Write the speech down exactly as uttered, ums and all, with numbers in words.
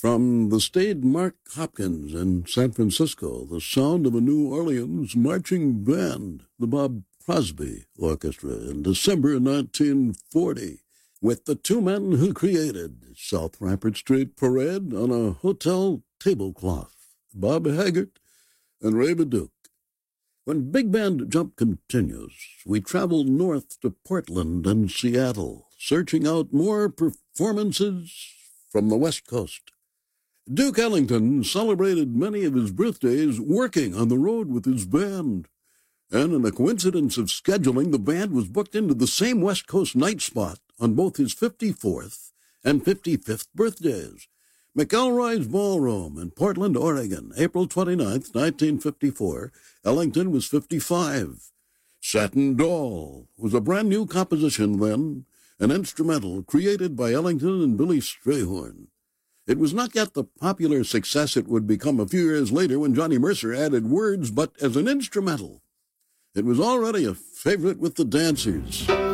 From the staid Mark Hopkins in San Francisco, the sound of a New Orleans marching band, the Bob Crosby Orchestra, in December nineteen forty, with the two men who created South Rampart Street Parade on a hotel tablecloth, Bob Haggart and Ray Baduch. When Big Band Jump continues, we travel north to Portland and Seattle, searching out more performances from the West Coast. Duke Ellington celebrated many of his birthdays working on the road with his band. And in a coincidence of scheduling, the band was booked into the same West Coast night spot on both his fifty-fourth and fifty-fifth birthdays. McElroy's Ballroom in Portland, Oregon, April twenty-ninth, nineteen fifty-four. Ellington was fifty-five. Satin Doll was a brand new composition then, an instrumental created by Ellington and Billy Strayhorn. It was not yet the popular success it would become a few years later when Johnny Mercer added words, but as an instrumental, it was already a favorite with the dancers.